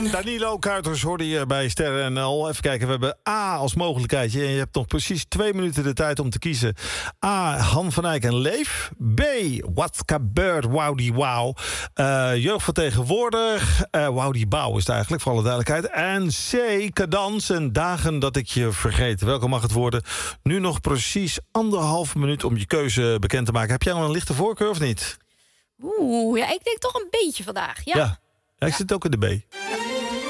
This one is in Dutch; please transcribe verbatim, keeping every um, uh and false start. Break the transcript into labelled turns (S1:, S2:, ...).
S1: één.
S2: Danilo Kuiters hoorde je bij Sterren N L. Even kijken, we hebben A als mogelijkheidje. En je hebt nog precies twee minuten de tijd om te kiezen. A, Han van Eyck en Leef. B, What Gebeurt, Wowdy Wow. Uh, jeugd van tegenwoordig. Uh, Wowdy Bouw is het eigenlijk, voor alle duidelijkheid. En C, Cadans en Dagen dat ik je vergeet. Welke mag het worden? Nu nog precies anderhalf minuut om je keuze bekend te maken. Heb jij al een lichte voorkeur of niet?
S3: Oeh, ja, ik denk toch een beetje vandaag. Ja,
S2: Ja, ja ik
S3: Ja.
S2: zit ook in de B.
S3: Ja.